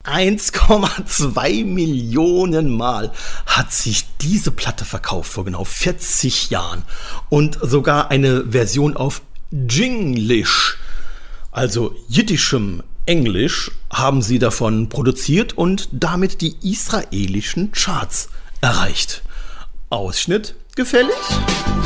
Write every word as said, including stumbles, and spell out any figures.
eins Komma zwei Millionen Mal hat sich diese Platte verkauft vor genau vierzig Jahren. Und sogar eine Version auf Jinglish, also jiddischem Englisch, haben sie davon produziert und damit die israelischen Charts erreicht. Ausschnitt gefällig?